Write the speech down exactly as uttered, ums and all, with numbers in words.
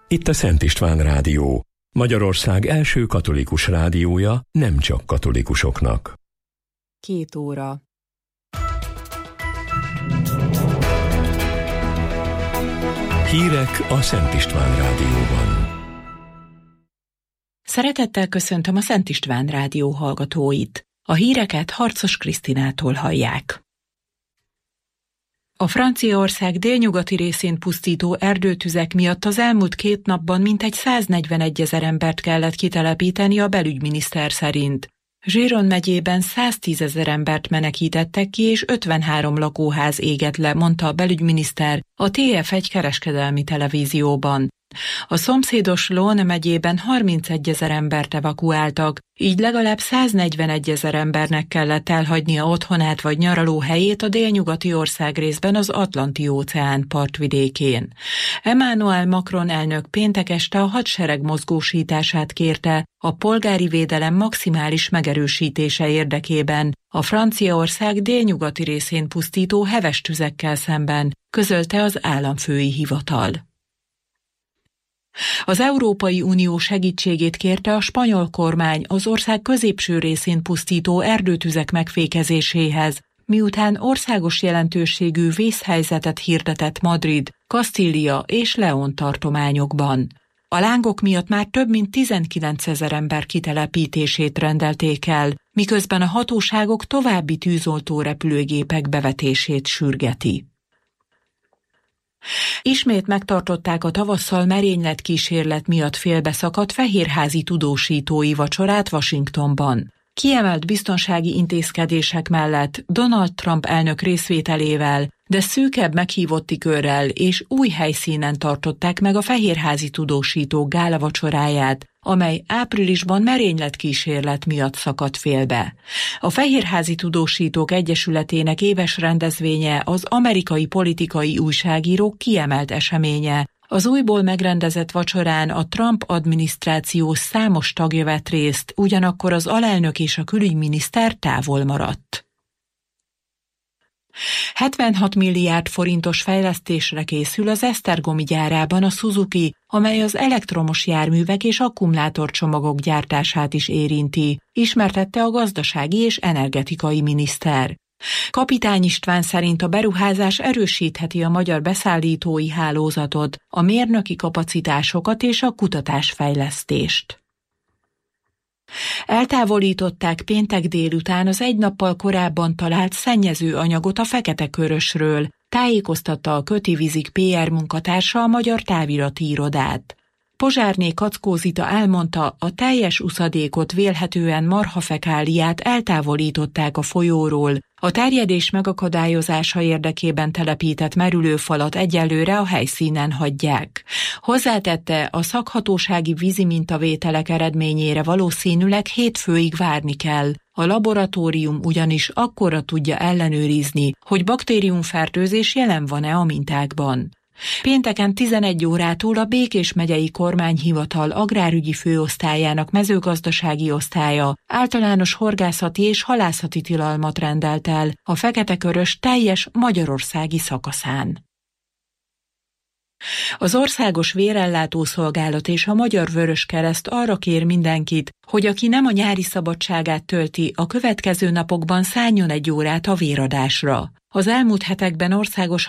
Itt a Szent István Rádió, Magyarország első katolikus rádiója nem csak katolikusoknak. Két óra. Hírek a Szent István Rádióban. Szeretettel köszöntöm a Szent István Rádió hallgatóit. A híreket Harcos Krisztinától hallják. A Franciaország délnyugati részén pusztító erdőtüzek miatt az elmúlt két napban mintegy száznegyvenegyezer embert kellett kitelepíteni a belügyminiszter szerint. Gironde megyében száztízezer embert menekítettek ki, és ötvenhárom lakóház égett le, mondta a belügyminiszter a té ef egy kereskedelmi televízióban. A szomszédos Lón megyében harmincegyezer embert evakuáltak, így legalább száznegyvenegyezer embernek kellett elhagynia otthonát vagy nyaralóhelyét a délnyugati országrészben az Atlanti-óceán partvidékén. Emmanuel Macron elnök péntek este a hadsereg mozgósítását kérte a polgári védelem maximális megerősítése érdekében a Franciaország délnyugati részén pusztító heves tüzekkel szemben, közölte az államfői hivatal. Az Európai Unió segítségét kérte a spanyol kormány az ország középső részén pusztító erdőtüzek megfékezéséhez, miután országos jelentőségű vészhelyzetet hirdetett Madrid, Kastília és León tartományokban. A lángok miatt már több mint tizenkilencezer ember kitelepítését rendelték el, miközben a hatóságok további tűzoltó repülőgépek bevetését sürgeti. Ismét megtartották a tavasszal merényletkísérlet miatt félbeszakadt fehérházi tudósítói vacsorát Washingtonban. Kiemelt biztonsági intézkedések mellett Donald Trump elnök részvételével, de szűkebb meghívotti körrel és új helyszínen tartották meg a fehérházi tudósítók gála vacsoráját, amely áprilisban merényletkísérlet miatt szakadt félbe. A Fehérházi Tudósítók Egyesületének éves rendezvénye az amerikai politikai újságírók kiemelt eseménye. Az újból megrendezett vacsorán a Trump adminisztráció számos tagja vett részt, ugyanakkor az alelnök és a külügyminiszter távol maradt. hetvenhat milliárd forintos fejlesztésre készül az esztergomi gyárában a Suzuki, amely az elektromos járművek és akkumulátorcsomagok gyártását is érinti, ismertette a gazdasági és energetikai miniszter. Kapitány István szerint a beruházás erősítheti a magyar beszállítói hálózatot, a mérnöki kapacitásokat és a kutatásfejlesztést. Eltávolították péntek délután az egy nappal korábban talált szennyező anyagot a Fekete-Körösről, tájékoztatta a Köti Vizik pé er munkatársa a Magyar Távirati Irodát. Pozsárné Kackó Zita elmondta, a teljes uszadékot, vélhetően marhafekáliát eltávolították a folyóról, a terjedés megakadályozása érdekében telepített merülőfalat egyelőre a helyszínen hagyják. Hozzátette, a szakhatósági vízi mintavételek eredményére valószínűleg hétfőig várni kell. A laboratórium ugyanis akkorra tudja ellenőrizni, hogy baktériumfertőzés jelen van-e a mintákban. Pénteken tizenegy órától a Békés megyei kormányhivatal agrárügyi főosztályának mezőgazdasági osztálya általános horgászati és halászati tilalmat rendelt el a Fekete-Körös teljes magyarországi szakaszán. Az Országos Vérellátó Szolgálat és a Magyar Vöröskereszt arra kér mindenkit, hogy aki nem a nyári szabadságát tölti, a következő napokban szálljon egy órát a véradásra. Az elmúlt hetekben országos